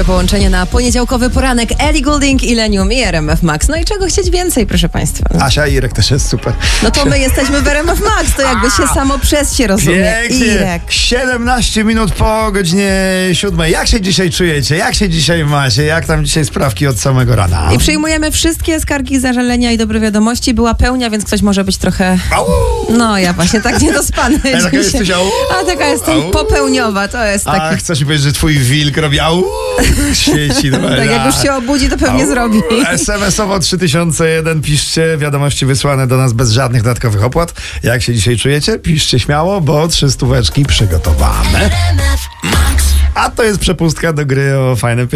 najlepsze połączenie na poniedziałkowy poranek. Ellie Goulding, Illenium i RMF Max. No i czego chcieć więcej, proszę państwa? Asia i Irek też jest super. No to my jesteśmy w RMF Max, to jakby się samo przez się rozumie. Pięknie. Irek. 17 minut po godzinie 7. Jak się dzisiaj czujecie? Jak się dzisiaj macie? Jak tam dzisiaj sprawki od samego rana? I przyjmujemy wszystkie skargi, zażalenia i dobre wiadomości. Była pełnia, więc ktoś może być trochę... Au! No ja właśnie tak niedospany Taka dzisiaj. jesteś, au? A taka jestem Au? popełniowa, to jest A taki... chcesz mi powiedzieć, że twój wilk robi au? Świeci. Tak, jak już się obudzi, to pewnie zrobi. SMS-owo 3001. Piszcie wiadomości wysłane do nas bez żadnych dodatkowych opłat. Jak się dzisiaj czujecie? Piszcie śmiało, bo 300 przygotowane. A to jest przepustka do gry o fajne